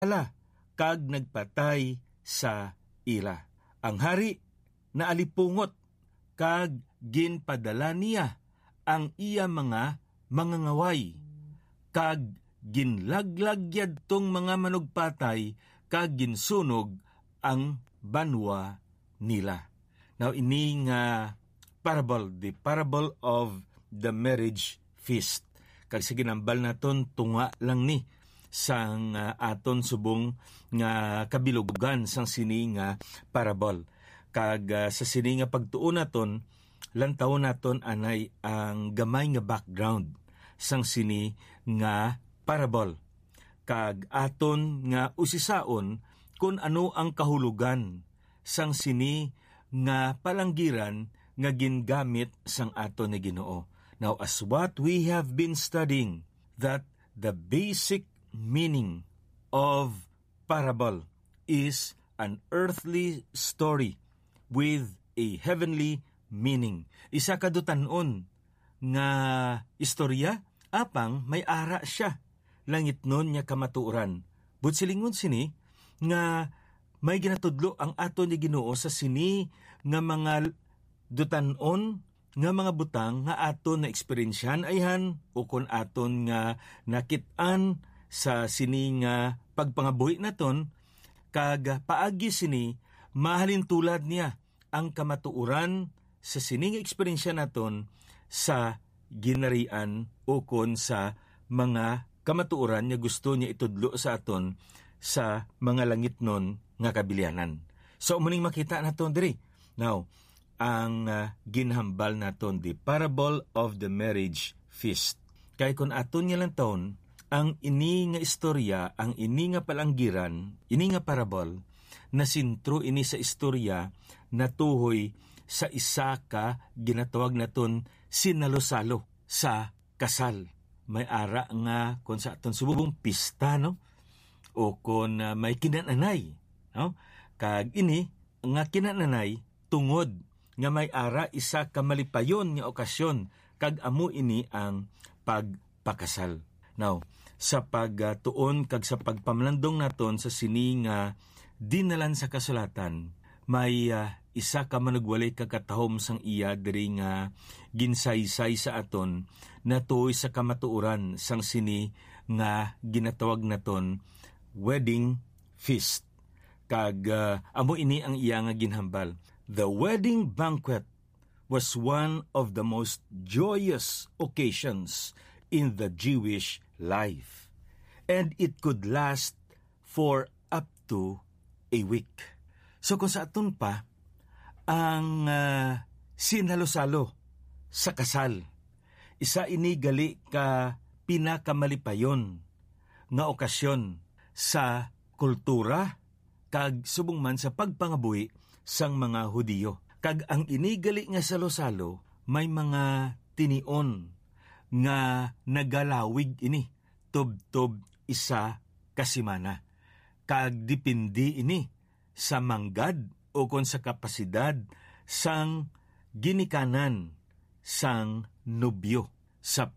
ala kag nagpatay sa ila. Ang hari na alipungot kag ginpadala niya ang iya mga mangangaway kag ginlaglag yadtong mga manugpatay kag ginsunog ang banwa nila. Now ini nga parable, the parable of the marriage feast. Kag sa ginambal naton tunga lang ni sang aton subong nga kabilugan sang sini nga parable. Kag sa sini nga pagtuon naton, lantaw naton anay ang gamay nga background sang sini nga parable. Kag aton nga usisaon kung ano ang kahulugan sang sini nga palanggiran nga gingamit sang aton ni Ginoo. Now, as what we have been studying, that the basic meaning of parable is an earthly story with a heavenly meaning. Isa kadutanon nga istorya, apang may ara siya. Langit nun niya kamatuoran. But silingon sini, nga may ginatudlo ang ato ni Ginoo sa sini nga mga dutanon, nga mga butang nga aton na eksperyensyan ayhan o kon aton nga nakit-an sa sini nga pagpangabuhi naton, kag paagi sini mahalin tulad niya ang kamatuoran sa sini nga eksperyensya naton sa ginarian o kon sa mga kamatuoran niya gusto niya itudlo sa aton sa mga langit nun nga kabilianan. So umuning makita naton diri. Now, ang ginhambal naton the parable of the marriage feast. Kay kun aton niya lang taon, ang ini nga istorya, ang ini nga palanggiran, ini nga parable, na sintro ini sa istorya na tuhoy sa isa ka ginatawag naton sinalo-salo sa kasal. May ara nga kung sa aton sububong pista, no? O kung may kinananay, no? Kag ini nga kinananay tungod nga may ara isa ka malipayon nga okasyon, kag amo ini ang pagpakasal. Now, sa pagtuon kag sa pagpamlandong naton sa sini nga dinalan sa kasulatan, may isa ka manugwalay kakatahom sang iya diri nga ginsaysay sa aton na tuoy sa kamatuoran sang sini nga ginatawag naton wedding feast. Kag amo ini ang iya nga ginhambal. The wedding banquet was one of the most joyous occasions in the Jewish life, and it could last for up to a week. So kung sa aton pa, ang sinalo-salo sa kasal, isa ini gali ka pinakamalipayon nga okasyon sa kultura kag subong man sa pagpangabuhi sang mga Hudiyo. Kag ang inigali nga salo-salo, may mga tinion nga nagalawig ini tub-tub isa kasimana. Kag dipindi ini sa manggad o kon sa kapasidad sang ginikanan sang nobyo sa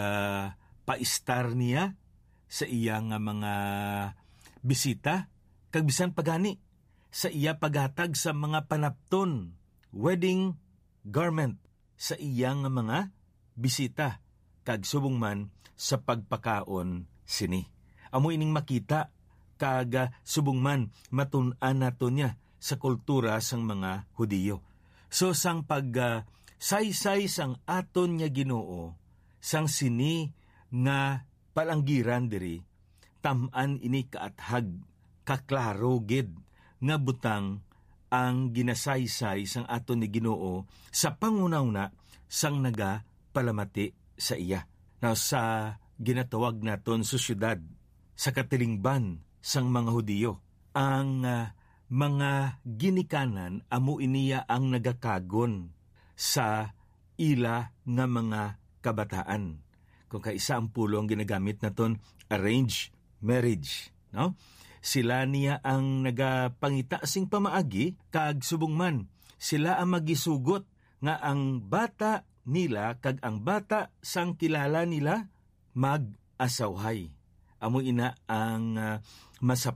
paistar niya sa iya nga mga bisita, kag bisan pagani sa iya paghatag sa mga panapton, wedding garment sa iya nga mga bisita, kag subong man sa pagpakaon sini. Amo ining makita kag subong man matun-an nato niya sa kultura sang mga Hudiyo. So sang saysay sang aton niya Ginoo, sang sini nga palanggiran diri, tam-an ini kaathag, kaklaro gid nga butang ang ginasaysay sang aton ni Ginoo sa pangunauna sang naga palamati sa iya. Now sa ginatawag naton sa syudad, sa katilingban sang mga Hudiyo, ang mga ginikanan amo iniya ang nagakagon sa ila nga mga kabataan. Kung kaisa ang pulo ang ginagamit naton arranged marriage, no? Sila niya ang nagapangita sing pamaagi, kag subong man sila ang magisugot nga ang bata nila kag ang bata sang kilala nila mag-asawhay. amo ina ang